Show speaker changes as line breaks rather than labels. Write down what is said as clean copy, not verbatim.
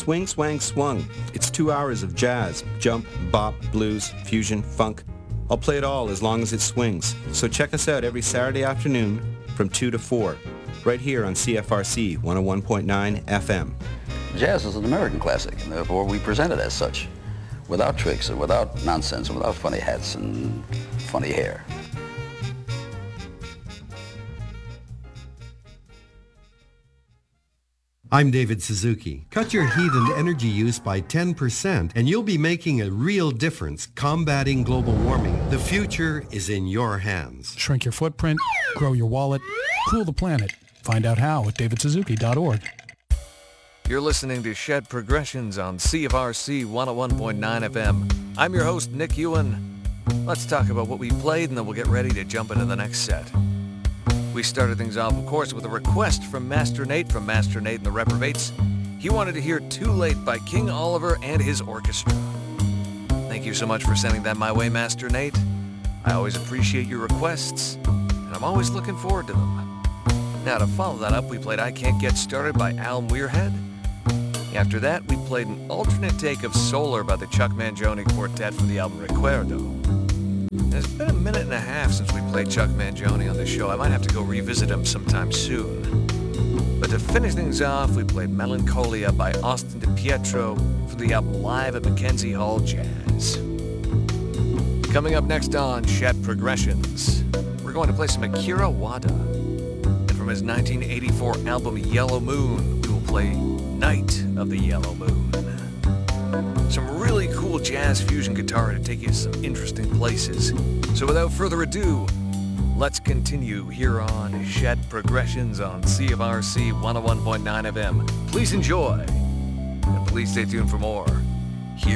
Swing, Swang, Swung. It's 2 hours of jazz, jump, bop, blues, fusion, funk. I'll play it all as long as it swings. So check us out every Saturday afternoon from 2 to 4, right here on CFRC 101.9 FM.
Jazz is an American classic, and therefore we present it as such, without tricks and without nonsense and without funny hats and funny hair.
I'm David Suzuki. Cut your heat and energy use by 10% and you'll be making a real difference combating global warming. The future is in your hands.
Shrink your footprint, grow your wallet, cool the planet. Find out how at davidsuzuki.org.
You're listening to Shed Progressions on CFRC 101.9 FM. I'm your host, Nick Ewan. Let's talk about what we played and then we'll get ready to jump into the next set. We started things off, of course, with a request from Master Nate and the Reprobates. He wanted to hear Too Late by King Oliver and his orchestra. Thank you so much for sending that my way, Master Nate. I always appreciate your requests, and I'm always looking forward to them. Now, to follow that up, we played I Can't Get Started by Al Muirhead. After that, we played an alternate take of Solar by the Chuck Mangione Quartet from the album Recuerdo. It's been a minute and a half since we played Chuck Mangione on the show. I might have to go revisit him sometime soon. But to finish things off, we played Melancholia by Austin DiPietro from the album Live at Mackenzie Hall Jazz. Coming up next on Shed Progressions, we're going to play some Akira Wada. And from his 1984 album Yellow Moon, we will play Night of the Yellow Moon. Some really cool jazz fusion guitar to take you to some interesting places. So without further ado, let's continue here on Shed Progressions on CFRC 101.9 FM. Please enjoy, and please stay tuned for more